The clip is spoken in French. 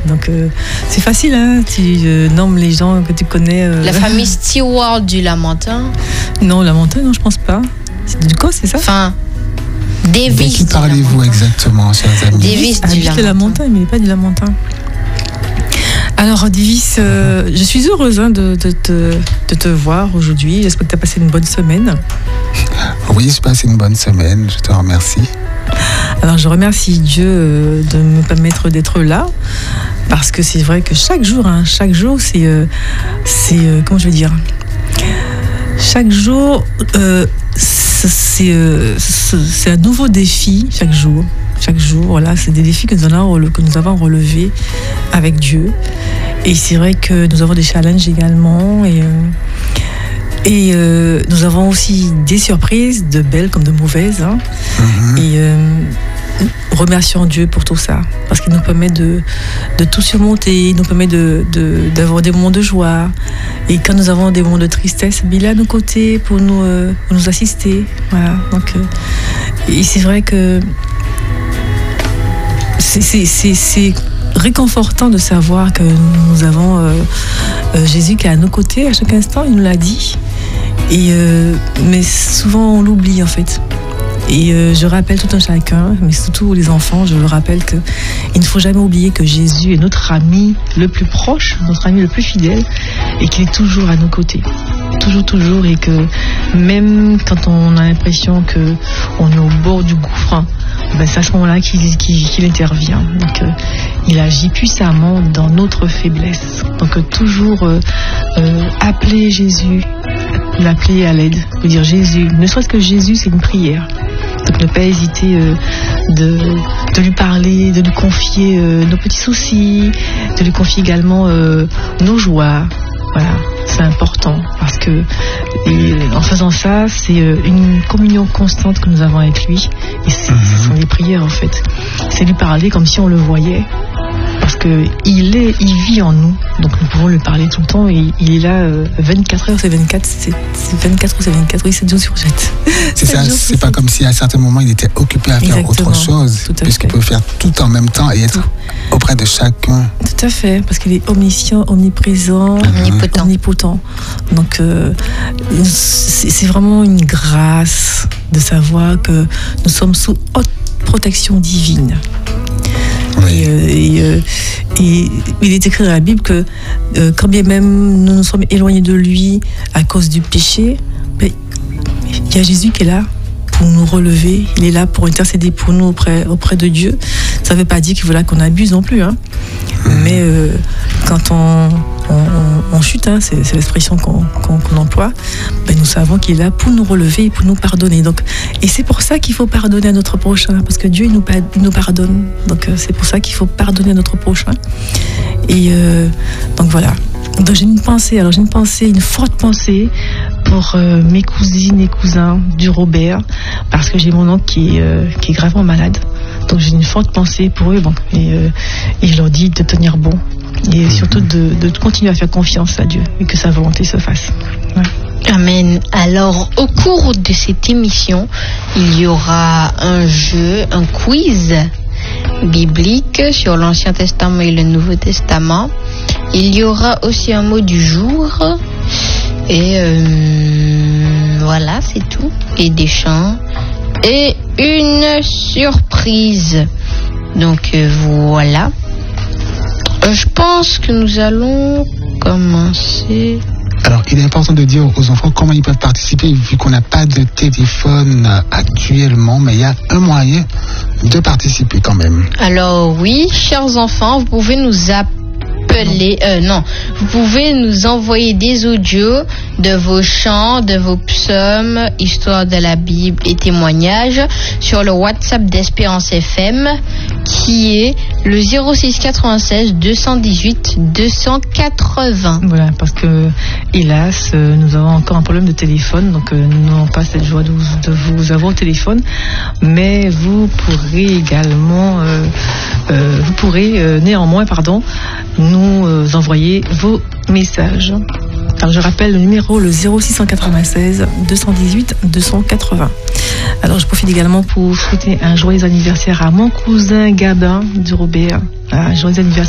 Donc c'est facile, hein. Tu nommes les gens que tu connais. La famille Stewart du Lamentin. Non, Lamentin, non, je pense pas. C'est du quoi, c'est ça? Enfin, Davis. De qui parlez-vous exactement, chers amis? Davis du Lamentin, mais il n'est pas du Lamentin. Alors, Davis, je suis heureuse de te voir aujourd'hui. J'espère que tu as passé une bonne semaine. Oui, j'ai passé une bonne semaine. Je te remercie. Alors, je remercie Dieu de me permettre d'être là. Parce que c'est vrai que chaque jour, c'est comment je vais dire? Chaque jour, c'est un nouveau défi, chaque jour. Chaque jour, voilà, c'est des défis que nous avons relevés avec Dieu. Et c'est vrai que nous avons des challenges également. Et nous avons aussi des surprises, de belles comme de mauvaises. Hein. Et remercions Dieu pour tout ça. Parce qu'il nous permet de tout surmonter, il nous permet d'avoir des moments de joie. Et quand nous avons des moments de tristesse, il est à nos côtés pour nous assister. Voilà. Donc, et c'est vrai que c'est réconfortant de savoir que nous avons Jésus qui est à nos côtés à chaque instant, il nous l'a dit. Mais souvent on l'oublie en fait. Et je rappelle tout un chacun, mais surtout les enfants, je le rappelle qu'il ne faut jamais oublier que Jésus est notre ami le plus proche, notre ami le plus fidèle, et qu'il est toujours à nos côtés. Toujours, et que même quand on a l'impression qu'on est au bord du gouffre, c'est à ce moment-là qu'il intervient. Donc, il agit puissamment dans notre faiblesse. Donc, toujours appeler Jésus, l'appeler à l'aide, pour dire Jésus. Ne serait-ce que Jésus, c'est une prière. Donc, ne pas hésiter de lui parler, de lui confier nos petits soucis, de lui confier également nos joies. Voilà, c'est important parce que en faisant ça, c'est une communion constante que nous avons avec lui. Et ce sont des prières en fait. C'est lui parler comme si on le voyait. Parce qu'il vit en nous, donc nous pouvons lui parler tout le temps et il est là 24 heures, c'est 24, c'est 24 heures, c'est 24, oui, 7 jours sur 7. C'est ça, c'est pas comme si à certains moments il était occupé à faire autre chose, puisqu'il peut faire tout en même temps et être auprès de chacun. Tout à fait, parce qu'il est omniscient, omniprésent, omnipotent. Donc c'est vraiment une grâce de savoir que nous sommes sous haute protection divine. Oui. Et il est écrit dans la Bible que quand bien même nous nous sommes éloignés de lui à cause du péché, il y a Jésus qui est là pour nous relever, il est là pour intercéder pour nous auprès de Dieu. Ça ne veut pas dire qu'il faut qu'on abuse non plus, hein. Mais quand on chute, hein, c'est l'expression qu'on emploie, nous savons qu'il est là pour nous relever et pour nous pardonner. Donc, et c'est pour ça qu'il faut pardonner à notre prochain, parce que Dieu il nous pardonne. Donc c'est pour ça qu'il faut pardonner à notre prochain. Et donc voilà. Donc j'ai une forte pensée pour mes cousines et cousins du Robert, parce que j'ai mon oncle qui est gravement malade. Donc j'ai une forte pensée pour eux, et je leur dis de tenir bon et surtout de continuer à faire confiance à Dieu et que sa volonté se fasse. Ouais. Amen. Alors, au cours de cette émission, il y aura un jeu, un quiz biblique sur l'Ancien Testament et le Nouveau Testament. Il y aura aussi un mot du jour. Et voilà, c'est tout. Et des chants. Et une surprise. Donc voilà. Je pense que nous allons commencer. Alors, il est important de dire aux enfants comment ils peuvent participer, vu qu'on n'a pas de téléphone actuellement, mais il y a un moyen de participer quand même. Alors oui, chers enfants, vous pouvez nous appeler. Vous pouvez nous envoyer des audios de vos chants, de vos psaumes, histoires de la Bible et témoignages sur le WhatsApp d'Espérance FM qui est le 06 96 218 280. Voilà, parce que hélas, nous avons encore un problème de téléphone, donc nous n'avons pas cette joie de vous avoir au téléphone, mais vous pourrez également, néanmoins, nous envoyer vos messages. Alors je rappelle le numéro, le 0696 218 280. Alors je profite également pour souhaiter un joyeux anniversaire à mon cousin Gabin du Robert. Joyeux anniversaire.